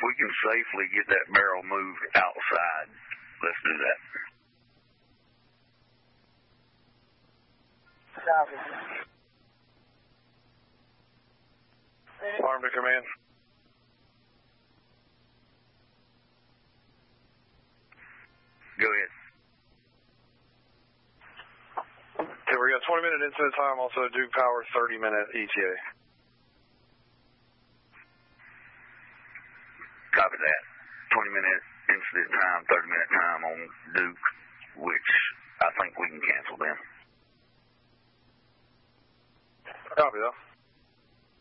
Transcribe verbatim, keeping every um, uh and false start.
we can safely get that barrel moved outside, let's do that. Armed to command. Go ahead. Okay, we got twenty minute incident time, also Duke Power thirty minute E T A. Copy that. twenty minute incident time, thirty minute time on Duke, which I think we can cancel them. Copy that.